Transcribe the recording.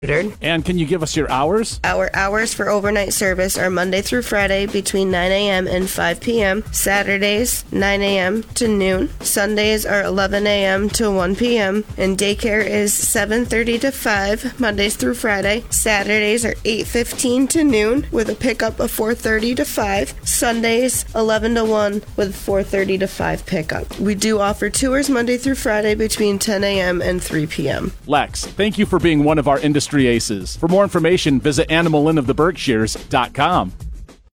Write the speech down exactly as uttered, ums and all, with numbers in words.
And can you give us your hours? Our hours for overnight service are Monday through Friday between nine a.m. and five p.m., Saturdays nine a.m. to noon, Sundays are eleven a.m. to one p.m., and daycare is seven thirty to five, Mondays through Friday. Saturdays are eight fifteen to noon with a pickup of four thirty to five, Sundays eleven to one with four thirty to five pickup. We do offer tours Monday through Friday between ten a.m. and three p.m. Lex, thank you for being one of our industry aces. For more information, visit animal inn of the berkshires dot com.